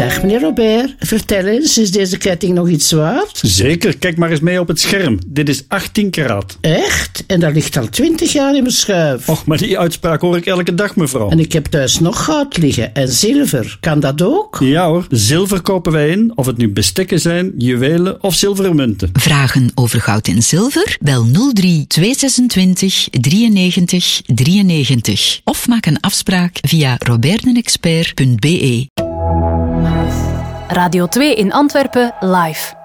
Dag meneer Robert, vertel eens, is deze ketting nog iets waard? Zeker, kijk maar eens mee op het scherm. Dit is 18 karaat. Echt? En dat ligt al 20 jaar in mijn schuif. Och, maar die uitspraak hoor ik elke dag, mevrouw. En ik heb thuis nog goud liggen en zilver. Kan dat ook? Ja hoor, zilver kopen wij in, of het nu bestekken zijn, juwelen of zilveren munten. Vragen over goud en zilver? Bel 03 226 93 93 of maak een afspraak via robertdenexpert.be. Radio 2 in Antwerpen live.